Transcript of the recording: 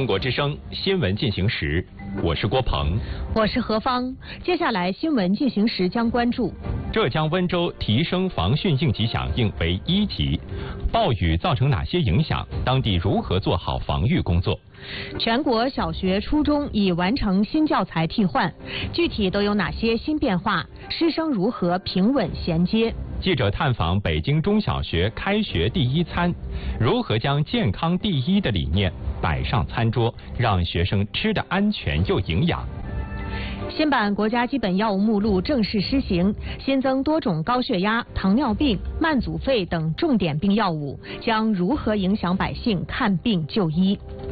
中国之声新闻进行时，我是郭鹏， 我是何芳。接下来新闻进行时将关注： 浙江温州提升防汛应急响应为1级，暴雨造成哪些影响？当地如何做好防御工作？ 全国小学、初中已完成新教材替换，具体都有哪些新变化？师生如何平稳衔接？ 记者探访北京中小学开学第一餐，如何将健康第一的理念摆上餐桌，让学生吃得安全又营养？ 新版国家基本药物目录正式施行，新增多种高血压、糖尿病、慢阻肺等重点病药物，将如何影响百姓看病就医？